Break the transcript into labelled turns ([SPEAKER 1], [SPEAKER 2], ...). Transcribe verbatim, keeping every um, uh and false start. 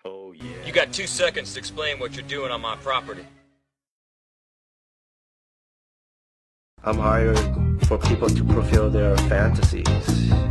[SPEAKER 1] Oh, yeah.
[SPEAKER 2] You got two seconds to explain what you're doing on my property.
[SPEAKER 3] I'm hired for people to fulfill their fantasies.